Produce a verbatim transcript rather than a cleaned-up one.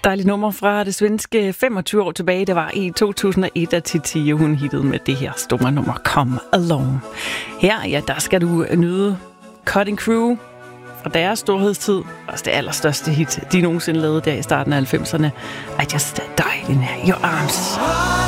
Dejligt nummer fra det svenske femogtyve år tilbage. Det var i to tusind og et, at Titi hun hittede med det her store nummer Come Along. Her, ja, der skal du nyde Cutting Crew fra deres storhedstid. Også det allerstørste hit, de nogensinde lavede der i starten af halvfemserne. I Just Died in Your Arms.